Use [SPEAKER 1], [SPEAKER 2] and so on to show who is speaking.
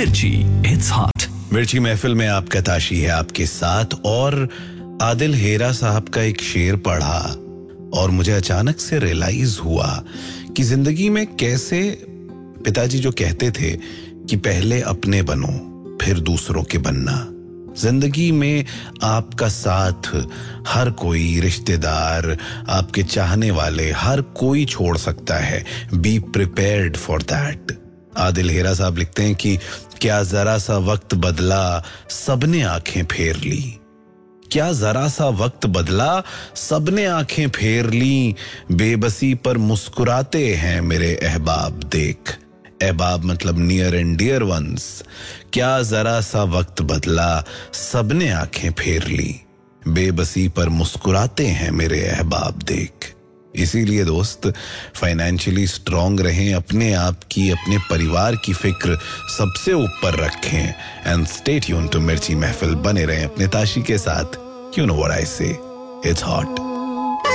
[SPEAKER 1] मिर्ची, it's hot.
[SPEAKER 2] मिर्ची महफिल में आपका ताशी है आपके साथ। और आदिल हेरा साहब का एक शेर पढ़ा और मुझे अचानक से रियलाइज हुआ कि जिंदगी में कैसे पिताजी जो कहते थे कि पहले अपने बनो फिर दूसरों के बनना। जिंदगी में आपका साथ हर कोई, रिश्तेदार, आपके चाहने वाले, हर कोई छोड़ सकता है। Be prepared for that. Adil Hera साहब लिखते हैं कि क्या जरा सा वक्त बदला सबने आंखें फेर ली। क्या जरा सा वक्त बदला सबने आंखें फेर ली, बेबसी पर मुस्कुराते हैं मेरे अहबाब देख। अहबाब मतलब नियर एंड डियर वंस। क्या जरा सा वक्त बदला सबने आंखें फेर ली, बेबसी पर मुस्कुराते हैं मेरे अहबाब देख। इसीलिए दोस्त, फाइनेंशियली स्ट्रांग रहें, अपने आप की, अपने परिवार की फिक्र सबसे ऊपर रखें। एंड स्टे ट्यून्ड टू मिर्ची महफिल, बने रहें अपने ताशी के साथ। You know what I say, it's hot.